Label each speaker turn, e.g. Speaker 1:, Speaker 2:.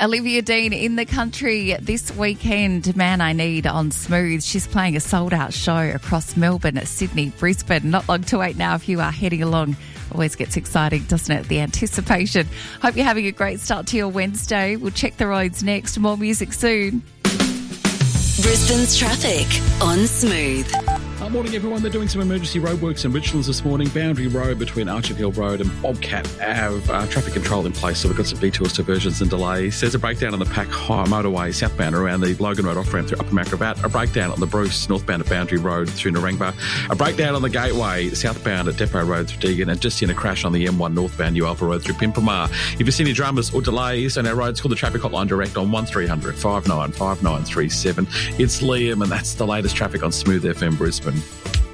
Speaker 1: Olivia Dean in the country this weekend. Man I Need on Smooth. She's playing a sold-out show across Melbourne, Sydney, Brisbane. Not long to wait now if you are heading along. Always gets exciting, doesn't it? The anticipation. Hope you're having a great start to your Wednesday. We'll check the roads next. More music soon.
Speaker 2: Brisbane's traffic on Smooth.
Speaker 3: Morning, everyone. They're doing some emergency roadworks in Richlands this morning. Boundary Road between Archer Hill Road and Bobcat Ave. Traffic control in place, so we've got some detours, diversions and delays. There's a breakdown on the Pack High Motorway southbound around the Logan Road off-ramp through Upper Macrobat. A breakdown on the Bruce northbound at Boundary Road through Narangba. A breakdown on the Gateway southbound at Depot Road through Deagon. And just in a crash on the M1 northbound New Alpha Road through Pimpamar. If you see any dramas or delays on our roads, call the traffic hotline direct on 1300 595937. It's Liam, and that's the latest traffic on Smooth FM Brisbane.